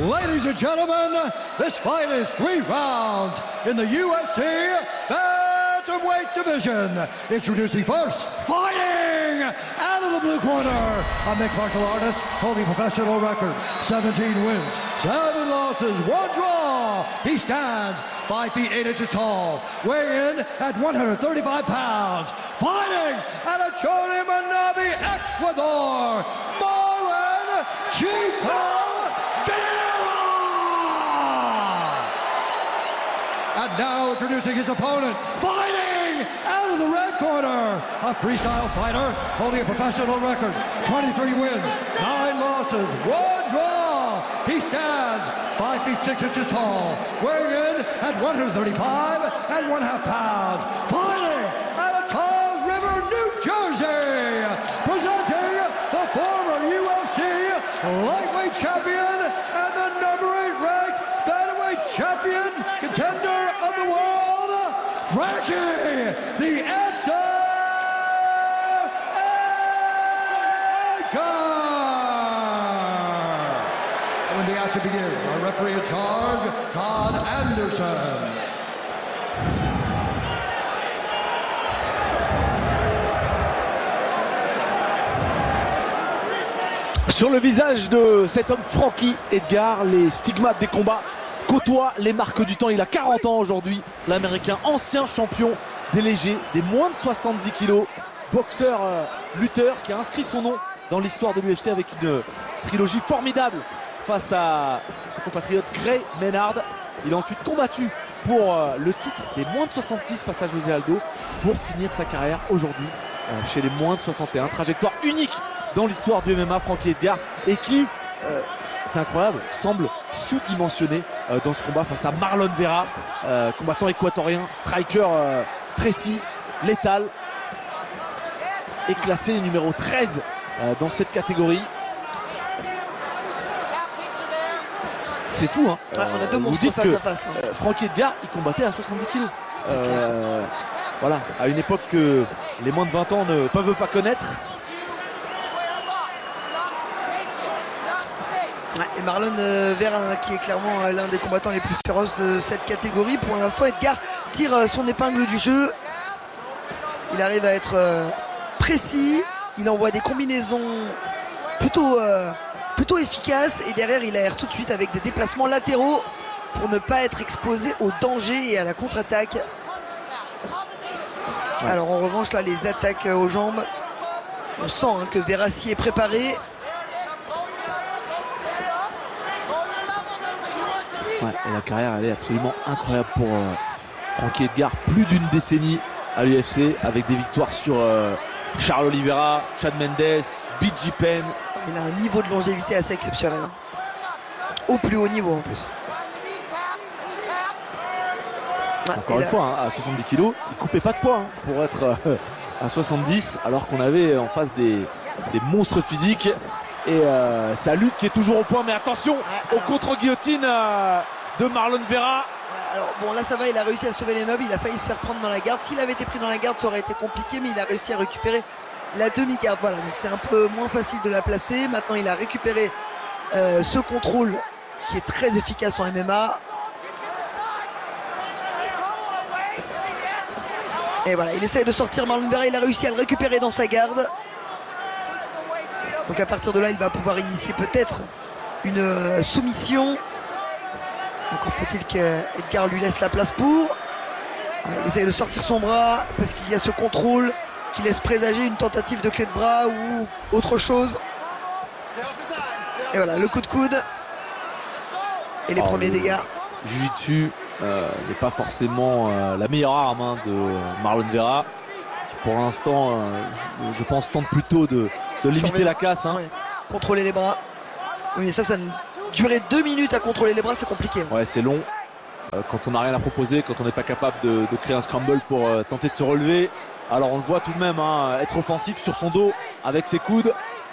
Ladies and gentlemen, this fight is 3 rounds in the UFC Bantamweight division. Introducing first, fighting out of the blue corner, a mixed martial artist holding a professional record, 17 wins, 7 losses, 1 draw. He stands 5 feet 8 inches tall, weighing in at 135 pounds, fighting out of Chole Manabi, Ecuador, Marlon Chico. And now introducing his opponent, fighting out of the red corner, a freestyle fighter holding a professional record, 23 wins, 9 losses, 1 draw. He stands 5 feet 6 inches tall, weighing in at 135.5 pounds, fighting out of Charles River, New Jersey, presenting the former UFC lightweight champion and the number 8 ranked bantamweight champion, contender of the world, Frankie the Answer Edgar. And when the action begins, our referee in charge, Todd Anderson. Sur le visage de cet homme Frankie Edgar, les stigmates des combats côtoient les marques du temps. Il a 40 ans aujourd'hui, l'Américain, ancien champion des légers, des moins de 70 kilos, boxeur, lutteur qui a inscrit son nom dans l'histoire de l'UFC avec une trilogie formidable face à son compatriote Gray Maynard. Il a ensuite combattu pour le titre des moins de 66 face à José Aldo pour finir sa carrière aujourd'hui chez les moins de 61. Trajectoire unique dans l'histoire du MMA, Frankie Edgar, et qui, c'est incroyable, semble sous-dimensionné dans ce combat face à Marlon Vera, combattant équatorien, striker précis, létal, et classé numéro 13 dans cette catégorie. C'est fou, hein. On a deux monstres face à face. Frankie Edgar, il combattait à 70 kilos. Voilà, à une époque que les moins de 20 ans ne peuvent pas connaître. Et Marlon Vera, qui est clairement l'un des combattants les plus féroces de cette catégorie. Pour l'instant, Edgar tire son épingle du jeu. Il arrive à être précis. Il envoie des combinaisons plutôt efficaces. Et derrière, il aère tout de suite avec des déplacements latéraux pour ne pas être exposé au danger et à la contre-attaque. Ouais. Alors en revanche, là, les attaques aux jambes, on sent que Vera s'y est préparé. Ouais, et la carrière, elle est absolument incroyable pour Frankie Edgar. Plus d'une décennie à l'UFC avec des victoires sur Charles Oliveira, Chad Mendes, BJ Penn. Il a un niveau de longévité assez exceptionnel. Hein. Au plus haut niveau en plus. Encore une fois, hein, à 70 kilos, il coupait pas de poids hein, pour être à 70, alors qu'on avait en face des monstres physiques. Et sa lutte qui est toujours au point, mais attention au contre-guillotine de Marlon Vera. Alors bon, là ça va, il a réussi à sauver les meubles, il a failli se faire prendre dans la garde. S'il avait été pris dans la garde, ça aurait été compliqué, mais il a réussi à récupérer la demi-garde. Voilà, donc c'est un peu moins facile de la placer. Maintenant, il a récupéré ce contrôle qui est très efficace en MMA. Et voilà, il essaye de sortir Marlon Vera, il a réussi à le récupérer dans sa garde. Donc à partir de là, il va pouvoir initier peut-être une soumission. Encore faut-il qu'Edgar lui laisse la place pour. Il essaye de sortir son bras parce qu'il y a ce contrôle qui laisse présager une tentative de clé de bras ou autre chose. Et voilà, le coup de coude. Et les premiers dégâts. Jiu-jitsu n'est pas forcément la meilleure arme hein, de Marlon Vera. Qui pour l'instant, je pense, tente plutôt de limiter la casse. Hein. Ouais. Contrôler les bras. Oui, mais ça durer 2 minutes à contrôler les bras, c'est compliqué. Ouais, c'est long. Quand on n'a rien à proposer, quand on n'est pas capable de créer un scramble pour tenter de se relever. Alors on le voit tout de même hein, être offensif sur son dos avec ses coudes.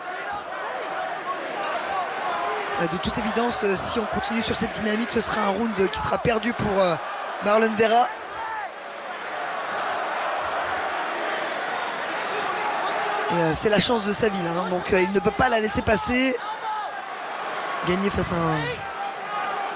De toute évidence, si on continue sur cette dynamique, ce sera un round qui sera perdu pour Marlon Vera. C'est la chance de sa vie là, hein. Donc il ne peut pas la laisser passer. Gagner face à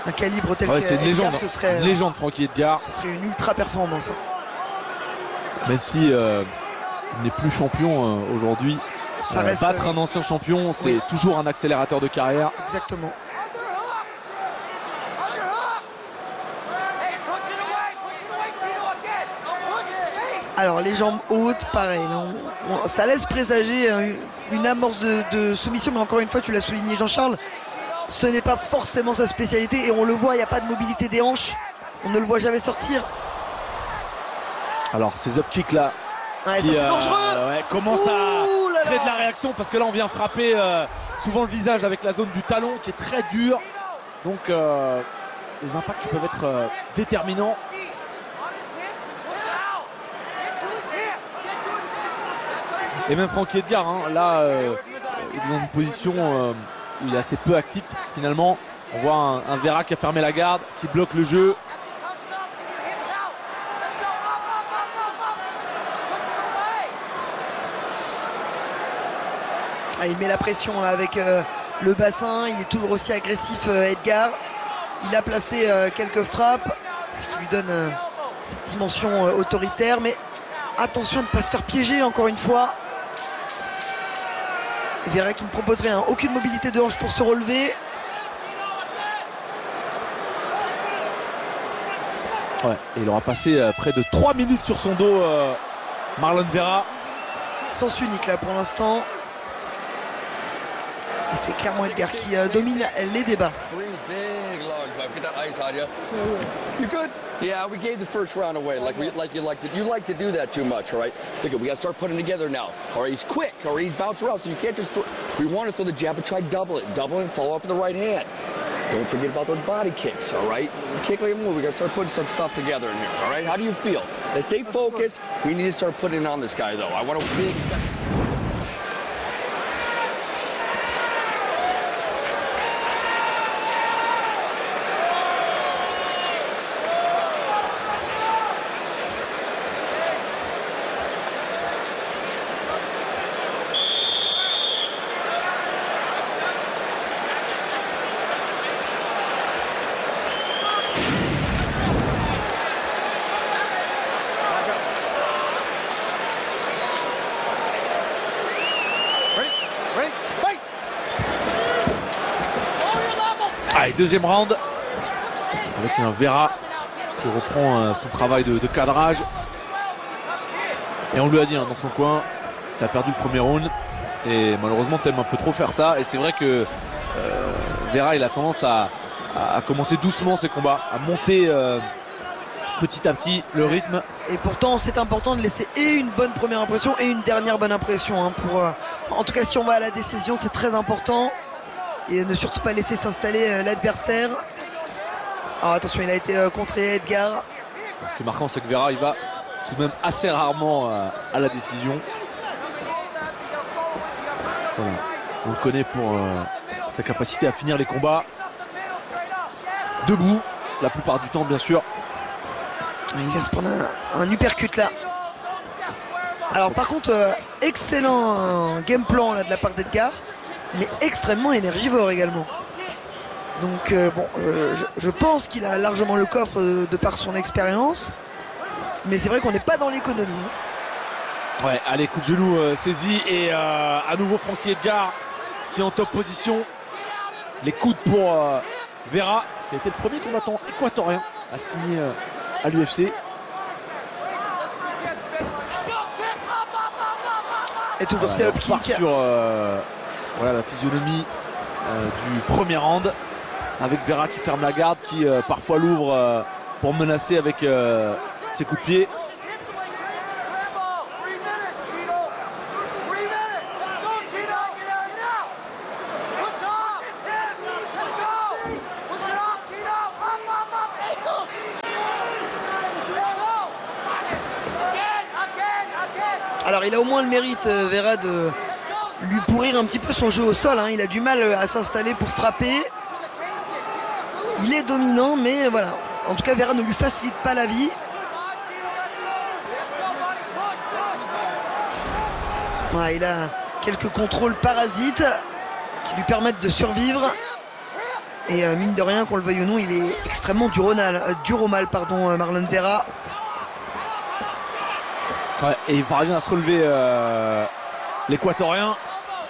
un calibre tel Ouais, que c'est une légende, ce serait une légende Frankie Edgar. Ce serait une ultra performance. Même si il n'est plus champion aujourd'hui. Ça reste battre un ancien champion, c'est oui. toujours un accélérateur de carrière. Exactement. Alors les jambes hautes, pareil. Là, ça laisse présager une amorce de soumission, mais encore une fois, tu l'as souligné Jean-Charles, ce n'est pas forcément sa spécialité et on le voit, il n'y a pas de mobilité des hanches. On ne le voit jamais sortir. Alors ces up kicks là, ouais, c'est dangereux. Ouais, commence à créer de la réaction parce que là on vient frapper souvent le visage avec la zone du talon qui est très dure. Donc les impacts qui peuvent être déterminants. Et même Frankie Edgar, hein, là, il est dans une position où il est assez peu actif finalement. On voit un Vera qui a fermé la garde, qui bloque le jeu. Ah, il met la pression là, avec le bassin, il est toujours aussi agressif Edgar. Il a placé quelques frappes, ce qui lui donne cette dimension autoritaire. Mais attention à ne pas se faire piéger encore une fois. Vera qui ne propose rien, aucune mobilité de hanche pour se relever. Ouais, et il aura passé près de 3 minutes sur son dos, Marlon Vera. Sens unique là pour l'instant. Et c'est clairement Edgar qui domine les débats. Get that ice on you. You good? Yeah, we gave the first round away like you liked it. You like to do that too much, all right? Look, we got to start putting together now. All right, he's quick, all right? He's bouncing around, so you can't just throw. We want to throw the jab, but try double it and follow up with the right hand. Don't forget about those body kicks, all right? Kick like a move. We got to start putting some stuff together in here, all right? How do you feel? Let's stay focused. We need to start putting it on this guy, though. I want a big. Allez, deuxième round avec un Vera qui reprend son travail de cadrage. Et on lui a dit hein, dans son coin, tu as perdu le premier round et malheureusement tu aimes un peu trop faire ça. Et c'est vrai que Vera il a tendance à commencer doucement ses combats, à monter petit à petit le rythme. Et pourtant c'est important de laisser et une bonne première impression et une dernière bonne impression hein, pour, en tout cas si on va à la décision c'est très important. Et ne surtout pas laisser s'installer l'adversaire. Alors attention, il a été contré Edgar. Ce qui est marquant, c'est que Vera il va tout de même assez rarement à la décision. Voilà. On le connaît pour sa capacité à finir les combats debout, la plupart du temps bien sûr. Il vient se prendre un uppercut là. Alors par contre, excellent game plan là, de la part d'Edgar. Mais extrêmement énergivore également. Donc bon, je pense qu'il a largement le coffre de par son expérience. Mais c'est vrai qu'on n'est pas dans l'économie. Hein. Ouais, allez, coup de genou saisi et à nouveau Frankie Edgar qui est en top position. Les coudes pour Vera qui a été le premier combattant équatorien à signer à l'UFC. Et toujours ces up kicks. Sur voilà la physionomie du premier round avec Vera qui ferme la garde, qui parfois l'ouvre pour menacer avec ses coups de pied. Alors il a au moins le mérite Vera de lui pourrir un petit peu son jeu au sol hein. Il a du mal à s'installer pour frapper. Il est dominant mais voilà. En tout cas Vera ne lui facilite pas la vie. Voilà, il a quelques contrôles parasites qui lui permettent de survivre. Et mine de rien, qu'on le veuille ou non, il est extrêmement dur au mal, Marlon Vera. Ouais, et il parvient à se relever l'Équatorien.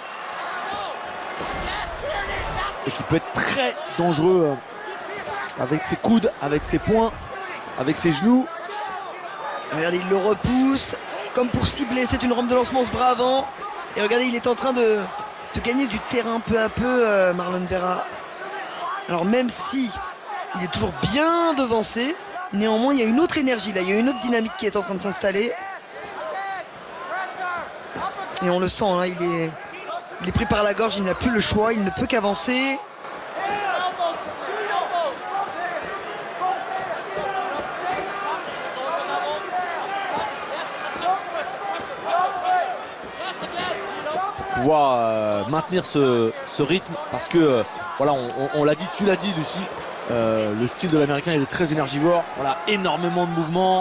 Et qui peut être très dangereux avec ses coudes, avec ses poings, avec ses genoux. Regardez, il le repousse comme pour cibler. C'est une rampe de lancement, ce bras avant. Et regardez, il est en train de gagner du terrain peu à peu, Marlon Vera. Alors même si il est toujours bien devancé, néanmoins il y a une autre énergie là, il y a une autre dynamique qui est en train de s'installer. Et on le sent, hein, il est pris par la gorge, il n'a plus le choix, il ne peut qu'avancer. Pouvoir maintenir ce rythme parce que voilà, on l'a dit, tu l'as dit Lucie, le style de l'américain il est très énergivore, voilà, énormément de mouvements,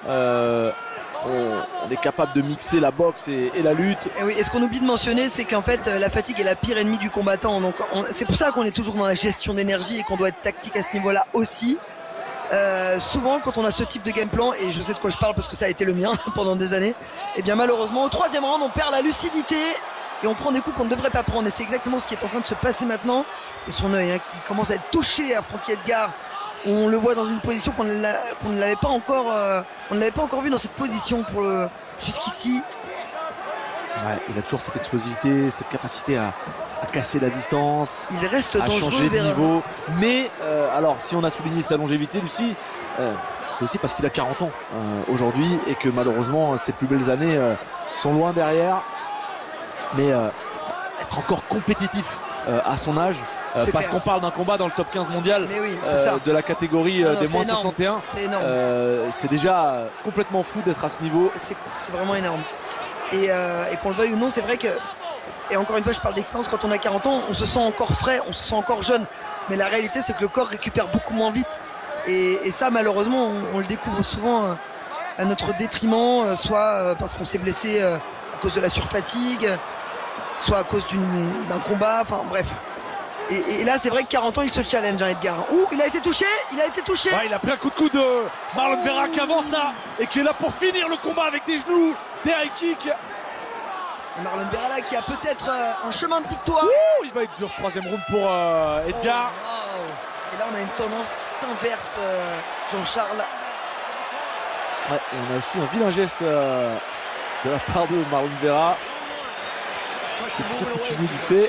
on est capable de mixer la boxe et la lutte. Et oui, et ce qu'on oublie de mentionner, c'est qu'en fait la fatigue est la pire ennemie du combattant, donc c'est pour ça qu'on est toujours dans la gestion d'énergie et qu'on doit être tactique à ce niveau là aussi. Souvent quand on a ce type de game plan, et je sais de quoi je parle parce que ça a été le mien pendant des années, et bien malheureusement au troisième round on perd la lucidité et on prend des coups qu'on ne devrait pas prendre, et c'est exactement ce qui est en train de se passer maintenant. Et son œil hein, qui commence à être touché à Frankie Edgar, on le voit dans une position qu'on ne l'avait pas encore vu dans cette position jusqu'ici. Ouais, il a toujours cette explosivité, cette capacité à casser la distance, il reste à dangereux changer de niveau. Mais alors si on a souligné sa longévité, Lucie, c'est aussi parce qu'il a 40 ans aujourd'hui et que malheureusement ses plus belles années sont loin derrière. Mais être encore compétitif à son âge, parce qu'on parle d'un combat dans le top 15 mondial, oui, de la catégorie des moins de 61, c'est déjà complètement fou d'être à ce niveau. C'est vraiment énorme. Et qu'on le veuille ou non, c'est vrai que, et encore une fois je parle d'expérience, quand on a 40 ans on se sent encore frais, on se sent encore jeune, mais la réalité c'est que le corps récupère beaucoup moins vite, et ça malheureusement on le découvre souvent à notre détriment, soit parce qu'on s'est blessé à cause de la surfatigue, soit à cause d'un combat, enfin bref. Et là c'est vrai que 40 ans il se challenge, hein, Edgar. Ouh, il a été touché. Ouais, il a pris un coup de coude de Marlon Vera qui avance là et qui est là pour finir le combat avec des genoux, des high kicks. Marlon Vera là qui a peut-être un chemin de victoire. Ouh, il va être dur ce troisième round pour Edgar. Et là on a une tendance qui s'inverse, Jean-Charles. Ouais, et on a aussi un vilain geste de la part de Marlon Vera. C'est plutôt coutumier du fait.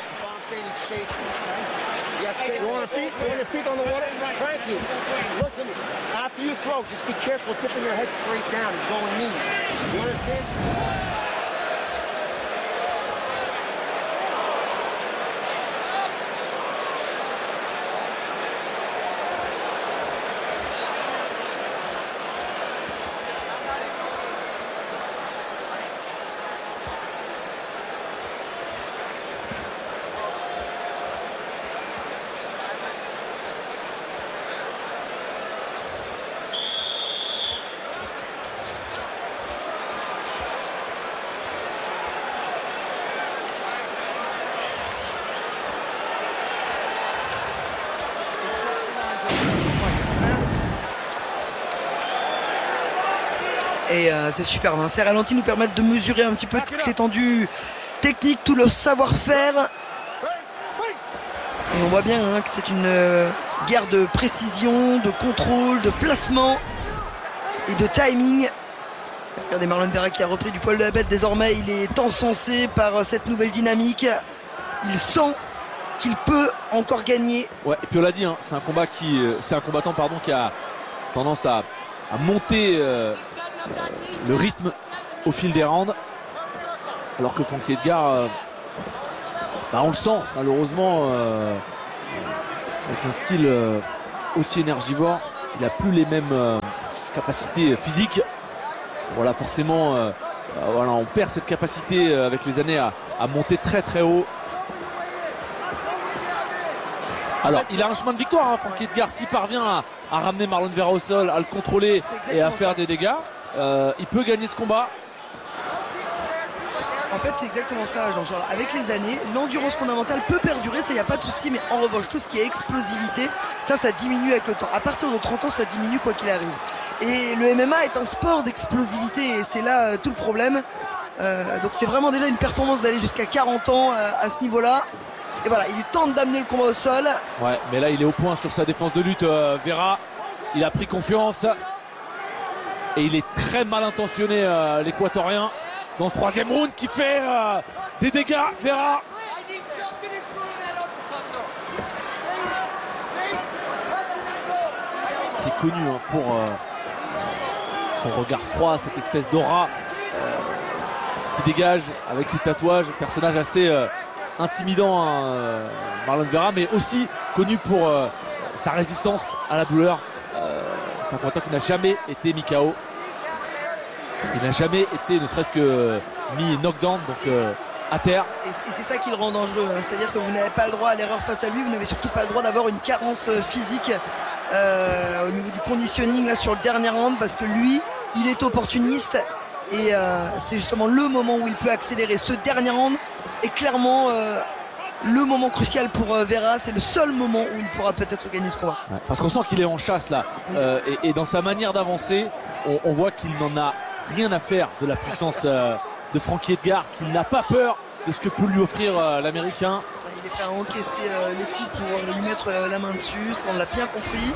You want your feet on the water? Frankie, listen, after you throw, just be careful tipping your head straight down. It's going knee. You understand? Et c'est superbe, hein. Ces ralentis nous permettent de mesurer un petit peu toute l'étendue technique, tout le savoir-faire. Et on voit bien hein, que c'est une guerre de précision, de contrôle, de placement et de timing. Regardez Marlon Vera qui a repris du poil de la bête. Désormais il est encensé par cette nouvelle dynamique. Il sent qu'il peut encore gagner. Ouais, et puis on l'a dit, hein, c'est un combattant qui a tendance à monter le rythme au fil des rounds, alors que Frankie Edgar on le sent malheureusement avec un style aussi énergivore, il n'a plus les mêmes capacités physiques. Voilà, forcément voilà, on perd cette capacité avec les années à monter très très haut. Alors il a un chemin de victoire hein, Frankie Edgar, s'il parvient à ramener Marlon Vera au sol, à le contrôler et à faire des dégâts, il peut gagner ce combat. En fait, c'est exactement ça, Jean-Charles. Avec les années, l'endurance fondamentale peut perdurer, ça, il n'y a pas de souci. Mais en revanche, tout ce qui est explosivité, ça diminue avec le temps. À partir de 30 ans, ça diminue quoi qu'il arrive. Et le MMA est un sport d'explosivité et c'est là tout le problème. Donc c'est vraiment déjà une performance d'aller jusqu'à 40 ans à ce niveau-là. Et voilà, il tente d'amener le combat au sol. Ouais, mais là, il est au point sur sa défense de lutte, Vera. Il a pris confiance. Et il est très mal intentionné, l'Équatorien, dans ce troisième round qui fait des dégâts. Vera. Qui est connu pour son regard froid, cette espèce d'aura qui dégage avec ses tatouages. Personnage assez intimidant, Marlon Vera, mais aussi connu pour sa résistance à la douleur. C'est un combattant qui n'a jamais été mis KO. Il n'a jamais été ne serait-ce que mis knockdown, donc à terre. Et c'est ça qui le rend dangereux, hein. C'est-à-dire que vous n'avez pas le droit à l'erreur face à lui, vous n'avez surtout pas le droit d'avoir une carence physique au niveau du conditioning là, sur le dernier round, parce que lui, il est opportuniste et c'est justement le moment où il peut accélérer. Ce dernier round est clairement le moment crucial pour Vera. C'est le seul moment où il pourra peut-être gagner ce combat. Ouais, parce qu'on sent qu'il est en chasse là, et dans sa manière d'avancer, on voit qu'il n'en a rien à faire de la puissance de Frankie Edgar, qu'il n'a pas peur de ce que peut lui offrir l'Américain. Il est prêt à encaisser les coups pour lui mettre la main dessus, ça on l'a bien compris.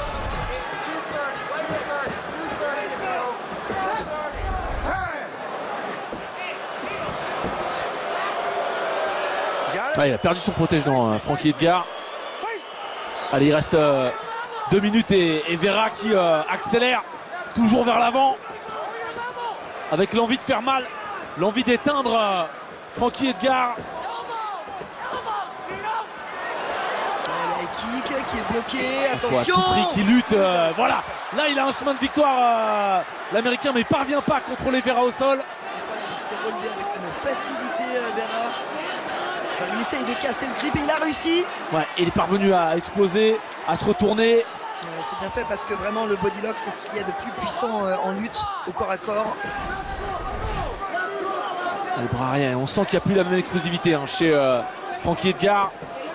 Ah, il a perdu son protège-dents, Frankie Edgar. Allez, il reste 2 minutes et Vera qui accélère toujours vers l'avant avec l'envie de faire mal, l'envie d'éteindre Frankie Edgar. La kick qui est bloqué, Il faut attention, à tout prix qu'il lutte, voilà, là il a un chemin de victoire, l'Américain, mais il parvient pas à contrôler Vera au sol. Il s'est relevé avec une facilité, Vera. Alors, il essaye de casser le grip et il a réussi. Ouais, il est parvenu à exploser, à se retourner. C'est bien fait parce que vraiment le body lock, c'est ce qu'il y a de plus puissant en lutte au corps à corps. Le bras arrière, on sent qu'il n'y a plus la même explosivité chez Frankie Edgar.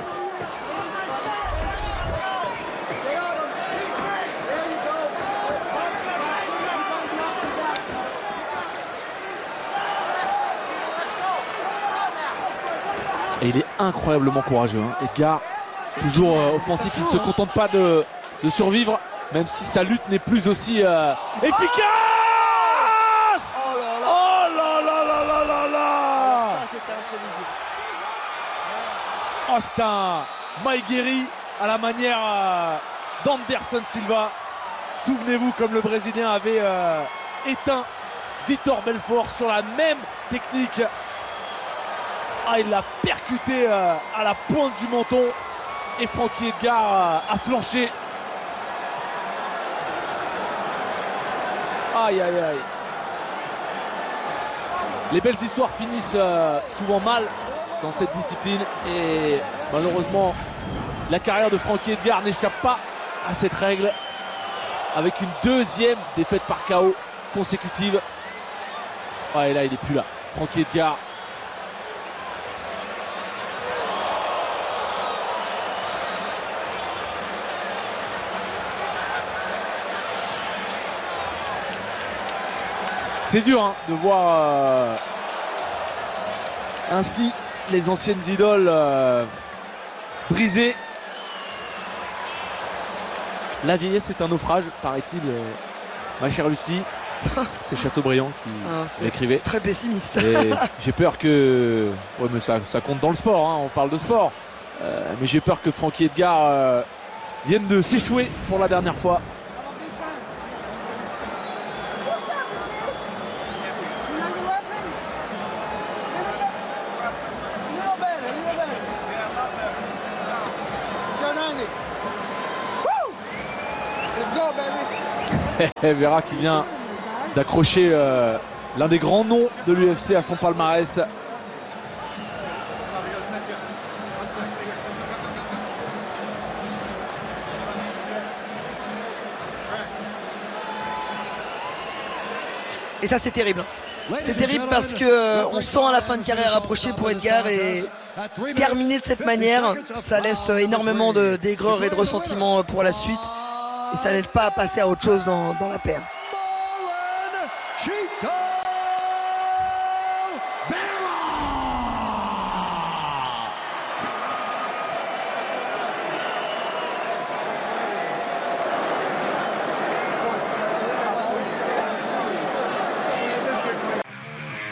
Et il est incroyablement courageux, Edgar, toujours offensif, il ne se contente pas de survivre, même si sa lutte n'est plus aussi efficace. Oh là là là là là là. Ça, c'était imprévisible. Oh, c'est un Maïgueri à la manière d'Anderson Silva. Souvenez-vous comme le Brésilien avait éteint Vitor Belfort sur la même technique. Ah, il l'a percuté à la pointe du menton et Frankie Edgar a flanché. Aïe aïe aïe. Les belles histoires finissent souvent mal dans cette discipline et malheureusement la carrière de Frankie Edgar n'échappe pas à cette règle avec une deuxième défaite par KO consécutive. Ah, et là il n'est plus là. Frankie Edgar. C'est dur de voir ainsi les anciennes idoles brisées. La vieillesse est un naufrage, paraît-il, ma chère Lucie. C'est Chateaubriand qui l'écrivait. Très pessimiste. Et j'ai peur que... Ouais, mais ça compte dans le sport, on parle de sport. Mais j'ai peur que Frankie Edgar vienne de s'échouer pour la dernière fois. Vera qui vient d'accrocher l'un des grands noms de l'UFC à son palmarès. Et ça c'est terrible. C'est terrible parce que on sent à la fin de carrière approcher pour Edgar et terminer de cette manière, ça laisse énormément d'aigreur et de ressentiment pour la suite et ça n'aide pas à passer à autre chose dans la paire.